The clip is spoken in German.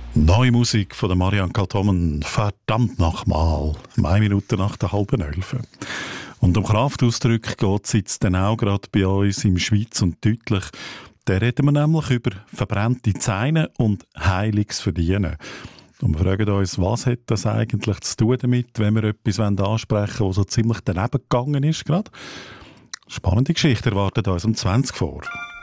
Neue Musik von der Marianne Kaltomen, verdammt nochmal, 1 Minute nach der 10:30. Und um Kraftausdrücke geht es jetzt dann auch gerade bei uns im Schweiz und deutlich. Da reden wir nämlich über verbrannte Zähne und heiliges Verdienen. Und wir fragen uns, was hat das eigentlich zu tun damit, wenn wir etwas ansprechen wollen, was so ziemlich daneben gegangen ist gerade? Spannende Geschichte erwartet uns um 20 vor.